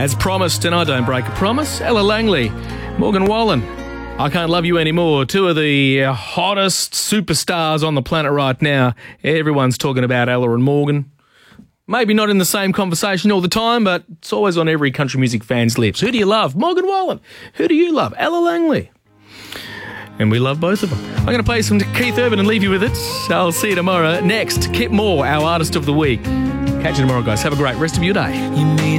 As promised, and I don't break a promise, Ella Langley, Morgan Wallen, I Can't Love You Anymore. Two of the hottest superstars on the planet right now. Everyone's talking about Ella and Morgan. Maybe not in the same conversation all the time, but it's always on every country music fan's lips. Who do you love? Morgan Wallen. Who do you love? Ella Langley. And we love both of them. I'm going to play some Keith Urban and leave you with it. I'll see you tomorrow. Next, Kip Moore, our Artist of the Week. Catch you tomorrow, guys. Have a great rest of your day.